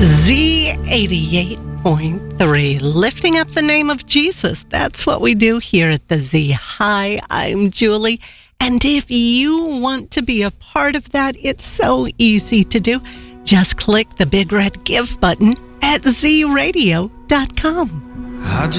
Z88.3, lifting up the name of Jesus. That's what we do here at the Z. Hi, I'm Julie. And if you want to be a part of that, it's so easy to do. Just click the big red give button at zradio.com.